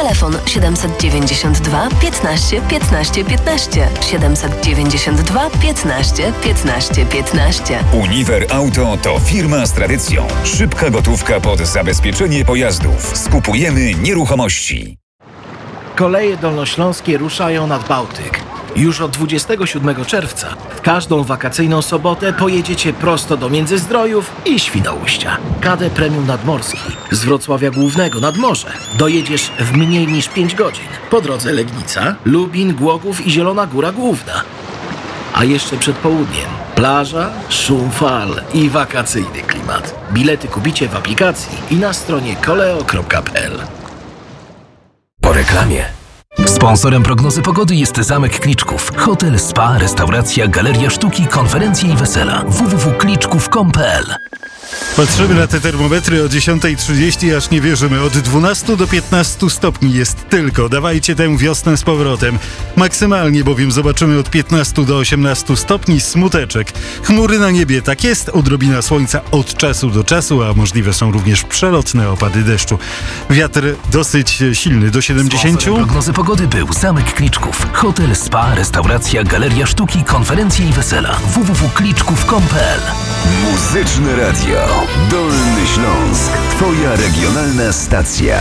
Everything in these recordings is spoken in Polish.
Telefon 792 15 15 15. 792 15 15 15. Uniwer Auto to firma z tradycją. Szybka gotówka pod zabezpieczenie pojazdów. Skupujemy nieruchomości. Koleje dolnośląskie ruszają nad Bałtyk. Już od 27 czerwca w każdą wakacyjną sobotę pojedziecie prosto do Międzyzdrojów i Świnoujścia. KD Premium Nadmorski z Wrocławia Głównego nad morze dojedziesz w mniej niż 5 godzin. Po drodze Legnica, Lubin, Głogów i Zielona Góra Główna. A jeszcze przed południem plaża, szum fal i wakacyjny klimat. Bilety kupicie w aplikacji i na stronie koleo.pl. Po reklamie. Sponsorem prognozy pogody jest Zamek Kliczków. Hotel, spa, restauracja, galeria sztuki, konferencje i wesela. www.kliczków.com.pl. Patrzymy na te termometry o 10:30, aż nie wierzymy. Od 12 do 15 stopni jest tylko. Dawajcie tę wiosnę z powrotem. Maksymalnie bowiem zobaczymy od 15 do 18 stopni, smuteczek. Chmury na niebie, tak jest, odrobina słońca od czasu do czasu, a możliwe są również przelotne opady deszczu. Wiatr dosyć silny, do 70. Sponsorem prognozy pogody był Zamek Kliczków. Hotel, spa, restauracja, galeria sztuki, konferencje i wesela. www.kliczków.com.pl. Muzyczne Radio. Dolny Śląsk. Twoja regionalna stacja.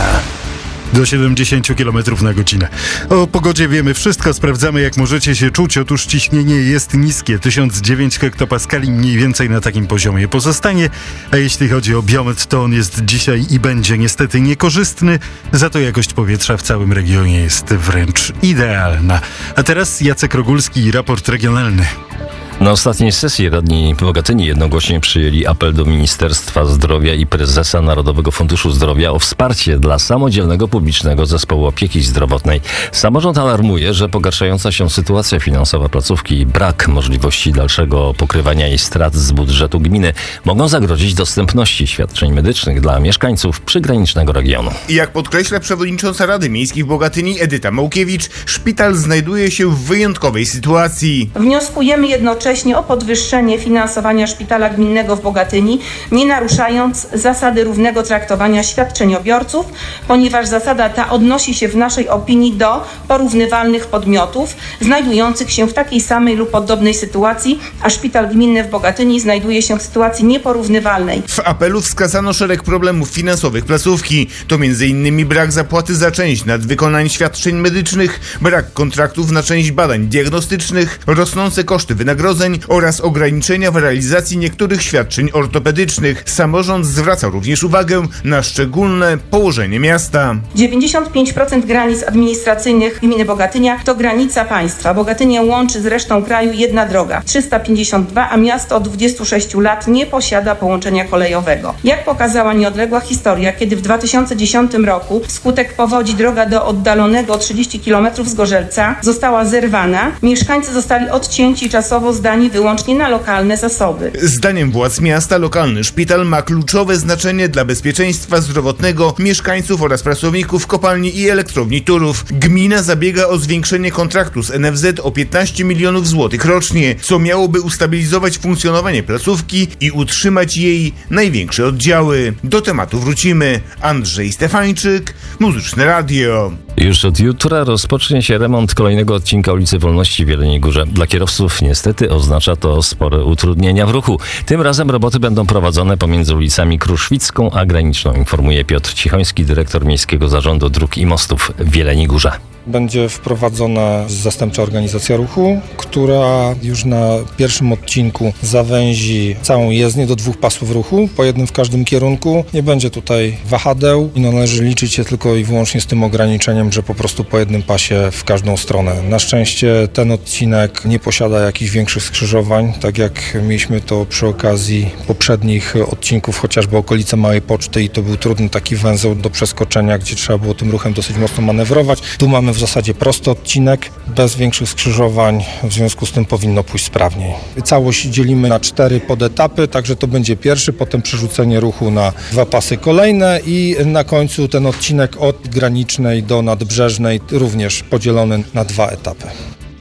Do 70 km na godzinę. O pogodzie wiemy wszystko, sprawdzamy jak możecie się czuć. Otóż ciśnienie jest niskie, 1009 hektopaskali, mniej więcej na takim poziomie pozostanie. A jeśli chodzi o biometr, to on jest dzisiaj i będzie niestety niekorzystny, za to jakość powietrza w całym regionie jest wręcz idealna. A teraz Jacek Rogulski i raport regionalny. Na ostatniej sesji radni Bogatyni jednogłośnie przyjęli apel do Ministerstwa Zdrowia i prezesa Narodowego Funduszu Zdrowia o wsparcie dla samodzielnego publicznego zespołu opieki zdrowotnej. Samorząd alarmuje, że pogarszająca się sytuacja finansowa placówki i brak możliwości dalszego pokrywania jej strat z budżetu gminy mogą zagrozić dostępności świadczeń medycznych dla mieszkańców przygranicznego regionu. Jak podkreśla przewodnicząca Rady Miejskiej w Bogatyni Edyta Małkiewicz, szpital znajduje się w wyjątkowej sytuacji. Wnioskujemy jednocześnie o podwyższenie finansowania szpitala gminnego w Bogatyni, nie naruszając zasady równego traktowania świadczeniobiorców, ponieważ zasada ta odnosi się w naszej opinii do porównywalnych podmiotów znajdujących się w takiej samej lub podobnej sytuacji, a szpital gminny w Bogatyni znajduje się w sytuacji nieporównywalnej. W apelu wskazano szereg problemów finansowych placówki. To m.in. brak zapłaty za część nadwykonań świadczeń medycznych, brak kontraktów na część badań diagnostycznych, rosnące koszty wynagrodzeń oraz ograniczenia w realizacji niektórych świadczeń ortopedycznych. Samorząd zwraca również uwagę na szczególne położenie miasta. 95% granic administracyjnych gminy Bogatynia to granica państwa. Bogatynię łączy z resztą kraju jedna droga, 352, a miasto od 26 lat nie posiada połączenia kolejowego. Jak pokazała nieodległa historia, kiedy w 2010 roku wskutek powodzi droga do oddalonego o 30 km z Gorzelca została zerwana, mieszkańcy zostali odcięci czasowo zdani wyłącznie na lokalne zasoby. Zdaniem władz miasta lokalny szpital ma kluczowe znaczenie dla bezpieczeństwa zdrowotnego mieszkańców oraz pracowników kopalni i elektrowni Turów. Gmina zabiega o zwiększenie kontraktu z NFZ o 15 milionów złotych rocznie, co miałoby ustabilizować funkcjonowanie placówki i utrzymać jej największe oddziały. Do tematu wrócimy. Andrzej Stefańczyk, Muzyczne Radio. Już od jutra rozpocznie się remont kolejnego odcinka ulicy Wolności w Jeleniej Górze. Dla kierowców niestety oznacza to spore utrudnienia w ruchu. Tym razem roboty będą prowadzone pomiędzy ulicami Kruszwicką a Graniczną, informuje Piotr Cichoński, dyrektor Miejskiego Zarządu Dróg i Mostów w Jeleniej Górze. Będzie wprowadzona zastępcza organizacja ruchu, która już na pierwszym odcinku zawęzi całą jezdnię do 2 pasów ruchu, po jednym w każdym kierunku. Nie będzie tutaj wahadeł i należy liczyć się tylko i wyłącznie z tym ograniczeniem, że po prostu po jednym pasie w każdą stronę. Na szczęście ten odcinek nie posiada jakichś większych skrzyżowań, tak jak mieliśmy to przy okazji poprzednich odcinków, chociażby okolice Małej Poczty i to był trudny taki węzeł do przeskoczenia, gdzie trzeba było tym ruchem dosyć mocno manewrować. Tu mamy w zasadzie prosty odcinek, bez większych skrzyżowań, w związku z tym powinno pójść sprawniej. Całość dzielimy na 4 podetapy, także to będzie pierwszy, potem przerzucenie ruchu na 2 pasy kolejne i na końcu ten odcinek od Granicznej do Nadbrzeżnej również podzielony na 2 etapy.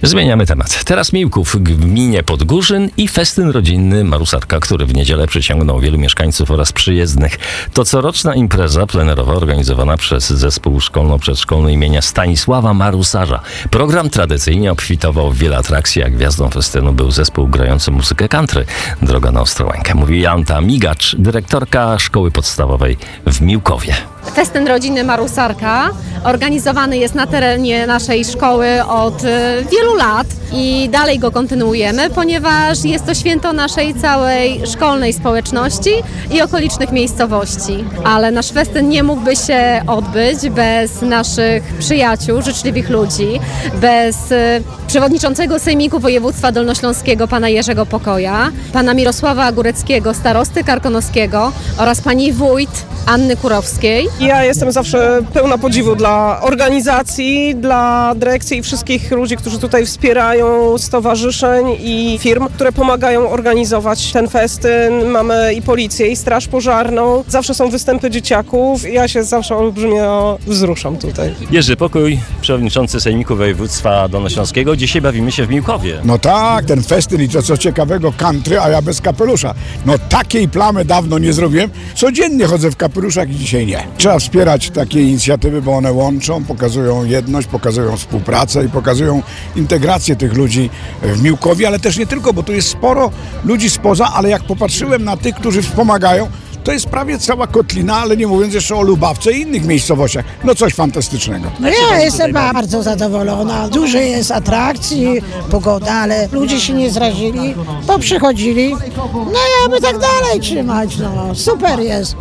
Zmieniamy temat. Teraz Miłków w gminie Podgórzyn i festyn rodzinny Marusarka, który w niedzielę przyciągnął wielu mieszkańców oraz przyjezdnych. To coroczna impreza plenerowa organizowana przez zespół szkolno-przedszkolny imienia Stanisława Marusarza. Program tradycyjnie obfitował w wiele atrakcji, a gwiazdą festynu był zespół grający muzykę country Droga na Ostrołękę. Mówi Janta Migacz, dyrektorka szkoły podstawowej w Miłkowie. Festyn rodzinny Marusarka organizowany jest na terenie naszej szkoły od wielu lat i dalej go kontynuujemy, ponieważ jest to święto naszej całej szkolnej społeczności i okolicznych miejscowości. Ale nasz festyn nie mógłby się odbyć bez naszych przyjaciół, życzliwych ludzi, bez przewodniczącego Sejmiku Województwa Dolnośląskiego pana Jerzego Pokoja, pana Mirosława Góreckiego, starosty karkonoskiego oraz pani wójt Anny Kurowskiej. Ja jestem zawsze pełna podziwu dla organizacji, dla dyrekcji i wszystkich ludzi, którzy tutaj wspierają, stowarzyszeń i firm, które pomagają organizować ten festyn. Mamy i policję, i straż pożarną. Zawsze są występy dzieciaków. Ja się zawsze olbrzymio wzruszam tutaj. Jerzy Pokój, przewodniczący Sejmiku Województwa Dolnośląskiego. Dzisiaj bawimy się w Miłkowie. No tak, ten festyn i to co ciekawego country, a ja bez kapelusza. No takiej plamy dawno nie zrobiłem. Codziennie chodzę w kapeluszach i dzisiaj nie. Trzeba wspierać takie inicjatywy, bo one łączą, pokazują jedność, pokazują współpracę i pokazują integrację tych ludzi w Miłkowie, ale też nie tylko, bo tu jest sporo ludzi spoza, ale jak popatrzyłem na tych, którzy wspomagają, to jest prawie cała kotlina, ale nie mówiąc jeszcze o Lubawce i innych miejscowościach. No coś fantastycznego. No ja jestem bardzo zadowolona. Dużo jest atrakcji, pogoda, ale ludzie się nie zrazili, bo przychodzili. No i aby tak dalej trzymać, no super jest.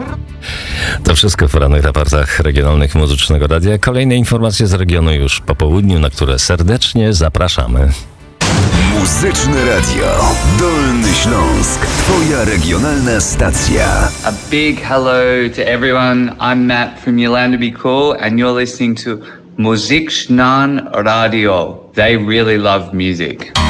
To wszystko w porannych raportach regionalnych Muzycznego Radia. Kolejne informacje z regionu już po południu, na które serdecznie zapraszamy. Muzyczne Radio. Dolny Śląsk. Twoja regionalna stacja. A big hello to everyone. I'm Matt from Yolanda Be Cool and you're listening to Muzyczne Radio. They really love music.